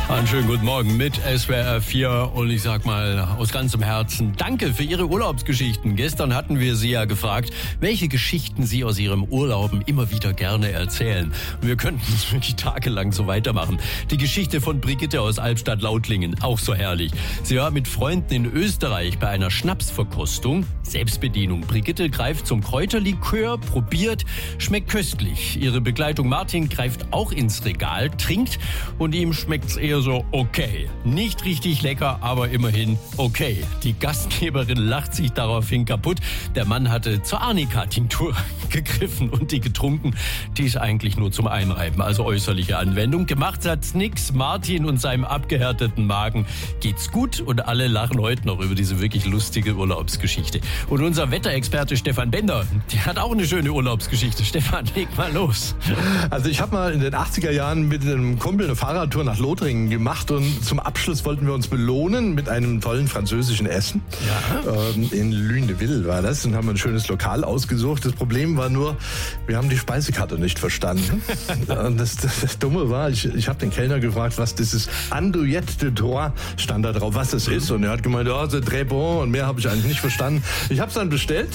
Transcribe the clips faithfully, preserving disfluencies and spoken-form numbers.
Einen schönen guten Morgen mit S W R vier und ich sag mal aus ganzem Herzen danke für Ihre Urlaubsgeschichten. Gestern hatten wir Sie ja gefragt, welche Geschichten Sie aus Ihrem Urlauben immer wieder gerne erzählen. Und wir könnten es wirklich tagelang so weitermachen. Die Geschichte von Brigitte aus Albstadt-Lautlingen, auch so herrlich. Sie war mit Freunden in Österreich bei einer Schnapsverkostung. Selbstbedienung. Brigitte greift zum Kräuterlikör, probiert, schmeckt köstlich. Ihre Begleitung Martin greift auch ins Regal, trinkt und ihm schmeckt's eher so okay. Nicht richtig lecker, aber immerhin okay. Die Gastgeberin lacht sich daraufhin kaputt. Der Mann hatte zur Arnika-Tinktur gegriffen und die getrunken. Die ist eigentlich nur zum Einreiben, also äußerliche Anwendung. Gemacht hat's nix. Martin und seinem abgehärteten Magen geht's gut und alle lachen heute noch über diese wirklich lustige Urlaubsgeschichte. Und unser Wetterexperte Stefan Bender, der hat auch eine schöne Urlaubsgeschichte. Stefan, leg mal los. Also ich habe mal in den achtziger Jahren mit einem Kumpel eine Fahrradtour nach Lothringen gemacht und zum Abschluss wollten wir uns belohnen mit einem tollen französischen Essen. Ja. Ähm, in Lunéville war das und haben ein schönes Lokal ausgesucht. Das Problem war nur, wir haben die Speisekarte nicht verstanden. Und das, das, das Dumme war, ich, ich habe den Kellner gefragt, was dieses Andouillette de Troyes stand da drauf, was das ist. Und er hat gemeint, ja, c'est très bon und mehr habe ich eigentlich nicht verstanden. Ich habe es dann bestellt.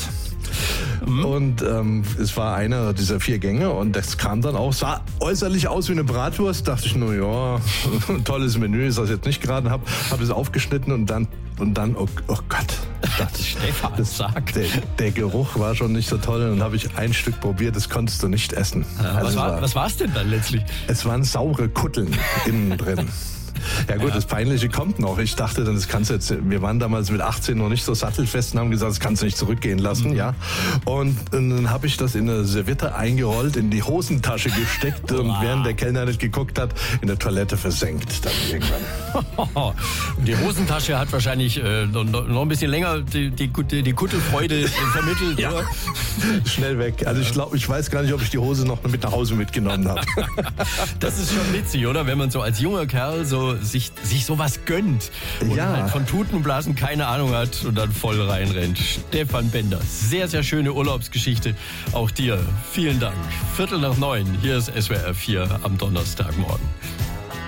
Mhm. Und ähm, es war einer dieser vier Gänge und das kam dann auch, sah äußerlich aus wie eine Bratwurst. Dachte ich nur, ja, ein tolles Menü ist das jetzt nicht gerade. Hab, hab es aufgeschnitten und dann, und dann oh, oh Gott. Das Stefan das, sagt. Der, der Geruch war schon nicht so toll und dann habe ich ein Stück probiert, das konntest du nicht essen. Ja, also was war es war, denn dann letztlich? Es waren saure Kutteln innen drin. Ja gut, ja. Das Peinliche kommt noch. Ich dachte dann, das kannst du jetzt, wir waren damals mit achtzehn noch nicht so sattelfest und haben gesagt, das kannst du nicht zurückgehen lassen, mhm. ja. Und, und dann habe ich das in eine Serviette eingerollt, in die Hosentasche gesteckt und wow. während der Kellner nicht geguckt hat, in der Toilette versenkt dann irgendwann. Und die Hosentasche hat wahrscheinlich äh, noch, noch ein bisschen länger die, die, die Kuttelfreude vermittelt. Ja. Oder? Schnell weg. Also ich glaube, ich weiß gar nicht, ob ich die Hose noch mit nach Hause mitgenommen habe. Das ist schon witzig, oder? Wenn man so als junger Kerl so sich, sich sowas gönnt und ja. halt von Tuten und Blasen keine Ahnung hat und dann voll reinrennt. Stefan Bender, sehr, sehr schöne Urlaubsgeschichte. Auch dir vielen Dank. Viertel nach neun, hier ist S W R vier am Donnerstagmorgen.